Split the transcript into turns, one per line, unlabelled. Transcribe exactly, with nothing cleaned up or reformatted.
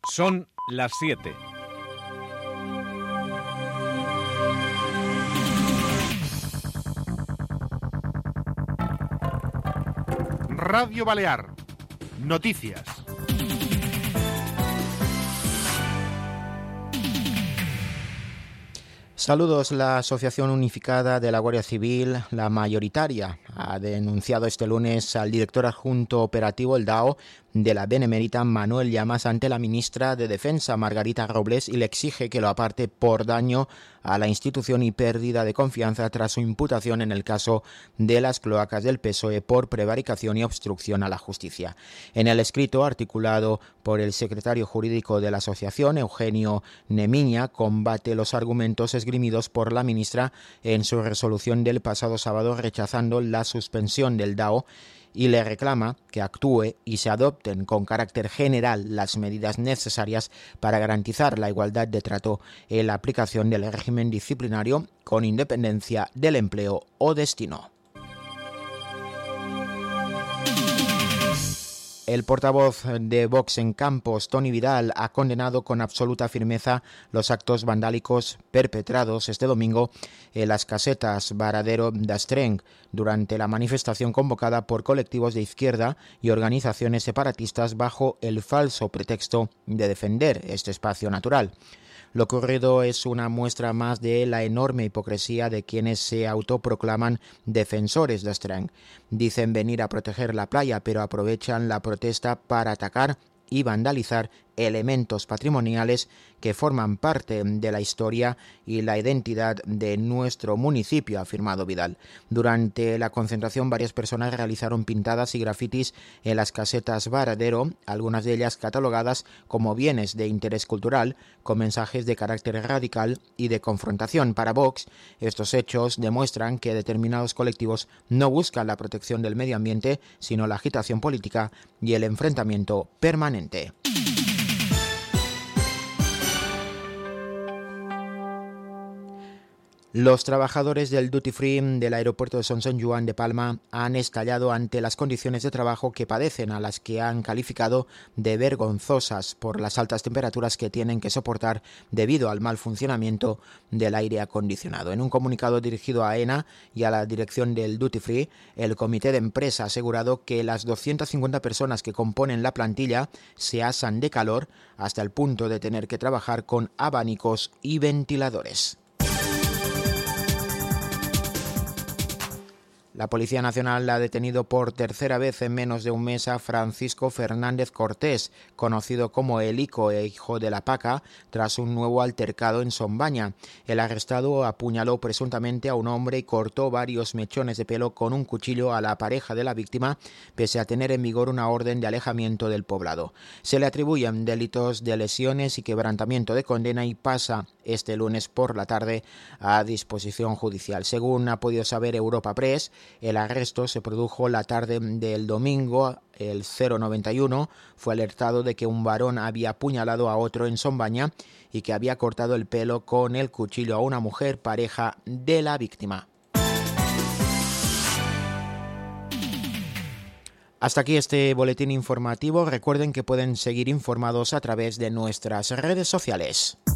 Son las siete.
Radio Balear. Noticias.
Saludos. La Asociación Unificada de la Guardia Civil, la mayoritaria, ha denunciado este lunes al director adjunto operativo, el D A O, de la Benemérita, Manuel Llamas, ante la ministra de Defensa, Margarita Robles, y le exige que lo aparte por daño a la institución y pérdida de confianza tras su imputación en el caso de las cloacas del P S O E por prevaricación y obstrucción a la justicia. En el escrito articulado por el secretario jurídico de la asociación, Eugenio Nemiña, combate los argumentos esgrimidos por la ministra en su resolución del pasado sábado rechazando la suspensión del D A O, y le reclama que actúe y se adopten con carácter general las medidas necesarias para garantizar la igualdad de trato en la aplicación del régimen disciplinario con independencia del empleo o destino. El portavoz de Vox en Campos, Toni Vidal, ha condenado con absoluta firmeza los actos vandálicos perpetrados este domingo en las casetas Varadero d'Astrenc durante la manifestación convocada por colectivos de izquierda y organizaciones separatistas bajo el falso pretexto de defender este espacio natural. Lo ocurrido es una muestra más de la enorme hipocresía de quienes se autoproclaman defensores de Astrenc. Dicen venir a proteger la playa, pero aprovechan la protesta para atacar y vandalizar elementos patrimoniales que forman parte de la historia y la identidad de nuestro municipio, ha afirmado Vidal. Durante la concentración, varias personas realizaron pintadas y grafitis en las casetas Varadero, algunas de ellas catalogadas como bienes de interés cultural, con mensajes de carácter radical y de confrontación. Para Vox, estos hechos demuestran que determinados colectivos no buscan la protección del medio ambiente, sino la agitación política y el enfrentamiento permanente. Los trabajadores del Duty Free del aeropuerto de Son Sant Joan de Palma han estallado ante las condiciones de trabajo que padecen, a las que han calificado de vergonzosas por las altas temperaturas que tienen que soportar debido al mal funcionamiento del aire acondicionado. En un comunicado dirigido a AENA y a la dirección del Duty Free, el comité de empresa ha asegurado que las doscientas cincuenta personas que componen la plantilla se asan de calor hasta el punto de tener que trabajar con abanicos y ventiladores. La Policía Nacional ha detenido por tercera vez en menos de un mes a Francisco Fernández Cortés, conocido como el Ico e hijo de la Paca, tras un nuevo altercado en Sombaña. El arrestado apuñaló presuntamente a un hombre y cortó varios mechones de pelo con un cuchillo a la pareja de la víctima, pese a tener en vigor una orden de alejamiento del poblado. Se le atribuyen delitos de lesiones y quebrantamiento de condena y pasa este lunes por la tarde a disposición judicial. Según ha podido saber Europa Press, el arresto se produjo la tarde del domingo. El cero noventa y uno fue alertado de que un varón había apuñalado a otro en Sombaña y que había cortado el pelo con el cuchillo a una mujer, pareja de la víctima. Hasta aquí este boletín informativo. Recuerden que pueden seguir informados a través de nuestras redes sociales.